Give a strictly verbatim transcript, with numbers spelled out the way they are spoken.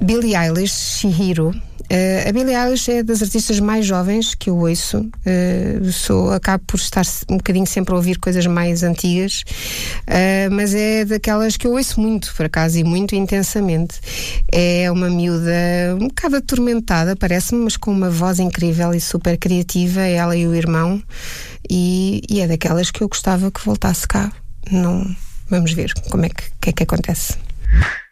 Billie Eilish, Chihiro. Uh, a Billie Eilish é das artistas mais jovens que eu ouço. Uh, sou, acabo por estar um bocadinho sempre a ouvir coisas mais antigas, uh, mas é daquelas que eu ouço muito, por acaso, e muito intensamente. É uma miúda um bocado atormentada, parece-me, mas com uma voz incrível e super criativa, ela e o irmão, e, e é daquelas que eu gostava que voltasse cá. Não, vamos ver como é que, que é que acontece.